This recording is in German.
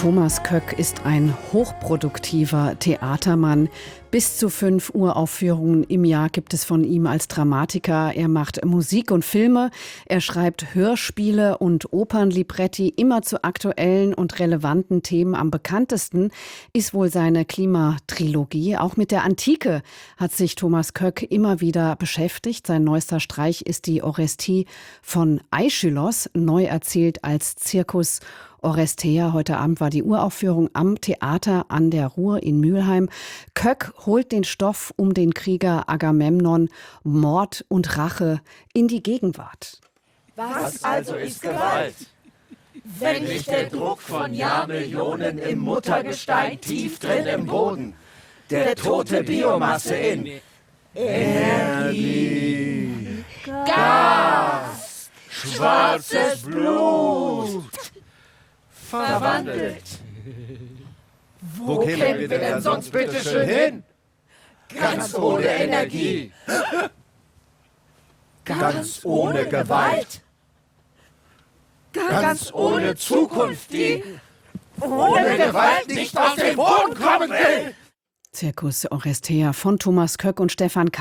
Thomas Köck ist ein hochproduktiver Theatermann. Bis zu 5 Uraufführungen im Jahr gibt es von ihm als Dramatiker. Er macht Musik und Filme. Er schreibt Hörspiele und Opernlibretti immer zu aktuellen und relevanten Themen. Am bekanntesten ist wohl seine Klimatrilogie. Auch mit der Antike hat sich Thomas Köck immer wieder beschäftigt. Sein neuester Streich ist die Orestie von Aeschylos, neu erzählt als Circus Oresteia. Heute Abend war die Uraufführung am Theater an der Ruhr in Mülheim. Köck holt den Stoff um den Krieger Agamemnon, Mord und Rache in die Gegenwart. Was also ist Gewalt? Wenn nicht der Druck von Jahrmillionen im Muttergestein tief drin im Boden, der tote Biomasse in Energie, Gas, schwarzes Blut verwandelt. Wo kämen wir denn sonst bitte schön hin? Ganz ohne Energie. Ganz ohne Gewalt. Ganz ohne Zukunft, die ohne Gewalt nicht auf den Boden kommen will. Circus Oresteia von Thomas Köck und Stefan K.